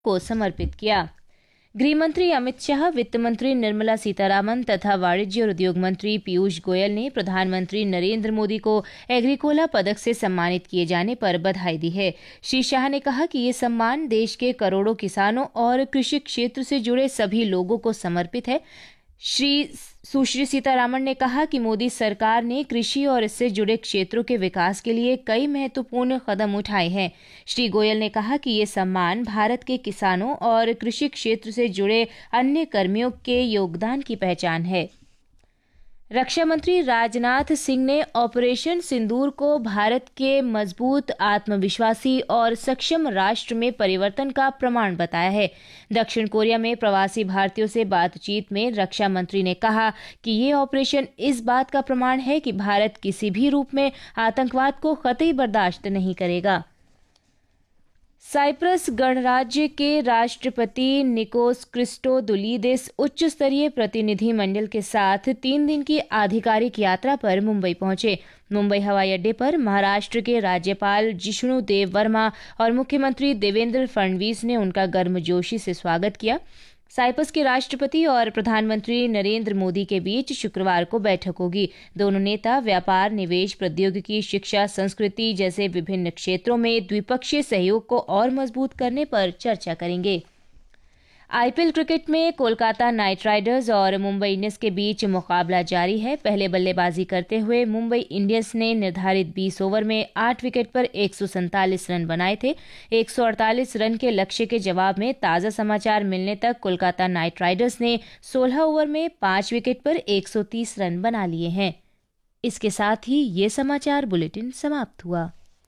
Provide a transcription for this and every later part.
को समर्पित किया। गृह मंत्री अमित शाह, वित्त मंत्री निर्मला सीतारामन तथा वाणिज्य और उद्योग मंत्री पीयूष गोयल ने प्रधानमंत्री नरेंद्र मोदी को एग्रीकोला पदक से सम्मानित किए जाने पर बधाई दी है। श्री शाह ने कहा कि ये सम्मान देश के करोड़ों किसानों और कृषि क्षेत्र से जुड़े सभी लोगों को समर्पित है। सुश्री सीतारामन ने कहा कि मोदी सरकार ने कृषि और इससे जुड़े क्षेत्रों के विकास के लिए कई महत्वपूर्ण कदम उठाए हैं। श्री गोयल ने कहा कि ये सम्मान भारत के किसानों और कृषि क्षेत्र से जुड़े अन्य कर्मियों के योगदान की पहचान है। रक्षा मंत्री राजनाथ सिंह ने ऑपरेशन सिंदूर को भारत के मजबूत, आत्मविश्वासी और सक्षम राष्ट्र में परिवर्तन का प्रमाण बताया है। दक्षिण कोरिया में प्रवासी भारतीयों से बातचीत में रक्षा मंत्री ने कहा कि ये ऑपरेशन इस बात का प्रमाण है कि भारत किसी भी रूप में आतंकवाद को कतई बर्दाश्त नहीं करेगा। साइप्रस गणराज्य के राष्ट्रपति निकोस क्रिस्टोदुलिदेस उच्च स्तरीय प्रतिनिधि मंडल के साथ 3 दिन की आधिकारिक यात्रा पर मुंबई पहुंचे। मुंबई हवाई अड्डे पर महाराष्ट्र के राज्यपाल जिष्णु देव वर्मा और मुख्यमंत्री देवेंद्र फडणवीस ने उनका गर्मजोशी से स्वागत किया। साइप्रस के राष्ट्रपति और प्रधानमंत्री नरेंद्र मोदी के बीच शुक्रवार को बैठक होगी। दोनों नेता व्यापार, निवेश, प्रौद्योगिकी, शिक्षा, संस्कृति जैसे विभिन्न क्षेत्रों में द्विपक्षीय सहयोग को और मजबूत करने पर चर्चा करेंगे। आईपीएल क्रिकेट में कोलकाता नाइट राइडर्स और मुंबई इंडियंस के बीच मुकाबला जारी है। पहले बल्लेबाजी करते हुए मुंबई इंडियंस ने निर्धारित 20 ओवर में 8 विकेट पर 147 रन बनाए थे। 148 रन के लक्ष्य के जवाब में ताजा समाचार मिलने तक कोलकाता नाइट राइडर्स ने 16 ओवर में 5 विकेट पर 130 रन बना लिए हैं। इसके साथ ही ये समाचार बुलेटिन समाप्त हुआ।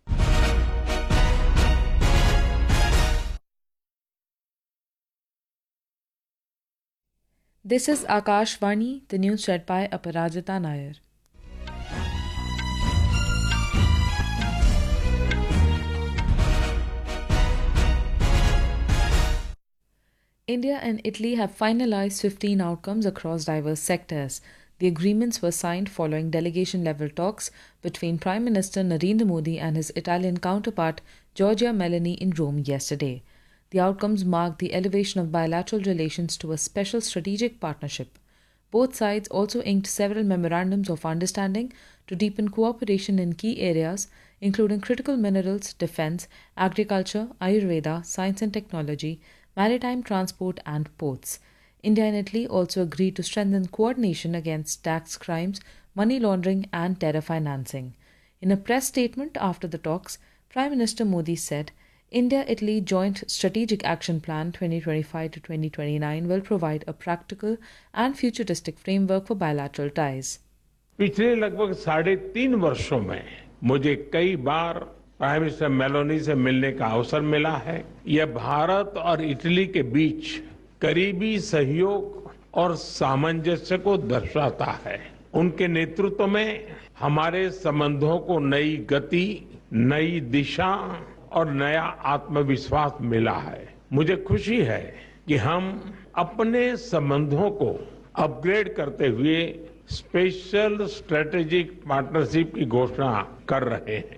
This is Akashvani, the news read by Aparajita Nair. India and Italy have finalized 15 outcomes across diverse sectors. The agreements were signed following delegation-level talks between Prime Minister Narendra Modi and his Italian counterpart Giorgia Meloni in Rome yesterday. The outcomes mark the elevation of bilateral relations to a special strategic partnership. Both sides also inked several memorandums of understanding to deepen cooperation in key areas, including critical minerals, defense, agriculture, Ayurveda, science and technology, maritime transport, and ports. India and Italy also agreed to strengthen coordination against tax crimes, money laundering, and terror financing. In a press statement after the talks, Prime Minister Modi said, India-Italy Joint Strategic Action Plan 2025 to 2029 will provide a practical and futuristic framework for bilateral ties. पिछले लगभग 3.5 वर्षों में मुझे कई बार prime minister Meloni से मिलने का अवसर मिला है। यह भारत और इटली के बीच करीबी सहयोग और सामंजस्य को दर्शाता है। उनके नेतृत्व में हमारे संबंधों को नई गति, नई दिशा और नया आत्मविश्वास मिला है। मुझे खुशी है कि हम अपने संबंधों को अपग्रेड करते हुए स्पेशल स्ट्रेटेजिक पार्टनरशिप की घोषणा कर रहे हैं।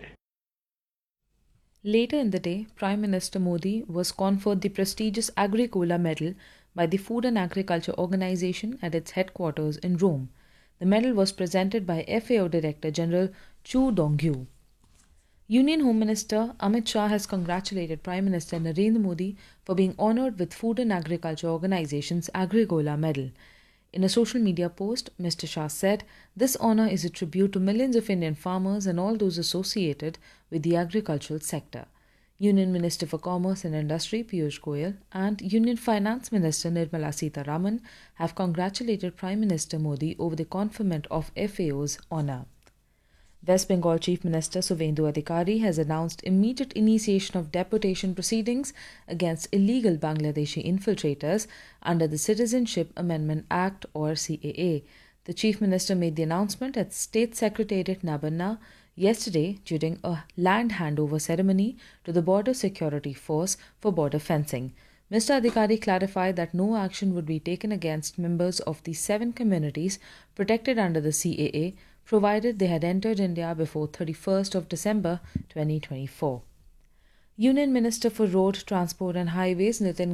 Later in the day, Prime Minister Modi was conferred the prestigious Agricola Medal by the Food and Agriculture Organization at its headquarters in Rome. The medal was presented by FAO Director General Chu Dongyu. Union Home Minister Amit Shah has congratulated Prime Minister Narendra Modi for being honoured with Food and Agriculture Organization's Agricola Medal. In a social media post, Mr. Shah said, "This honour is a tribute to millions of Indian farmers and all those associated with the agricultural sector." Union Minister for Commerce and Industry Piyush Goyal and Union Finance Minister Nirmala Sitharaman have congratulated Prime Minister Modi over the conferment of FAO's honour. West Bengal Chief Minister Suvendu Adhikari has announced immediate initiation of deportation proceedings against illegal Bangladeshi infiltrators under the Citizenship Amendment Act or CAA. The Chief Minister made the announcement at State Secretariat Nabanna yesterday during a land handover ceremony to the Border Security Force for border fencing. Mr. Adhikari clarified that no action would be taken against members of the 7 communities protected under the CAA, provided they had entered India before 31st of December 2024. Union Minister for Road Transport and Highways Nitin